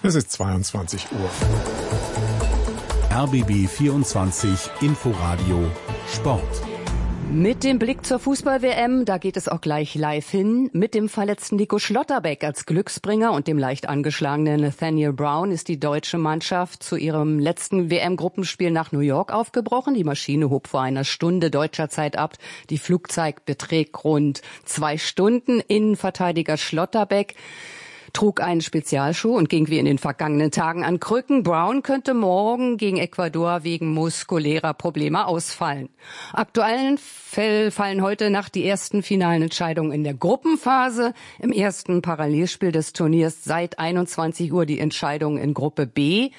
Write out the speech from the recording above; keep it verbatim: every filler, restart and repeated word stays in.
Es ist zweiundzwanzig Uhr. R B B vierundzwanzig Inforadio Sport. Mit dem Blick zur Fußball-W M, da geht es auch gleich live hin. Mit dem verletzten Nico Schlotterbeck als Glücksbringer und dem leicht angeschlagenen Nathaniel Brown ist die deutsche Mannschaft zu ihrem letzten W M-Gruppenspiel nach New York aufgebrochen. Die Maschine hob vor einer Stunde deutscher Zeit ab. Die Flugzeit beträgt rund zwei Stunden. Innenverteidiger Schlotterbeck trug einen Spezialschuh und ging wie in den vergangenen Tagen an Krücken. Brown könnte morgen gegen Ecuador wegen muskulärer Probleme ausfallen. Aktuell fallen heute Nacht die ersten finalen Entscheidungen in der Gruppenphase. Im ersten Parallelspiel des Turniers seit einundzwanzig Uhr die Entscheidung in Gruppe B.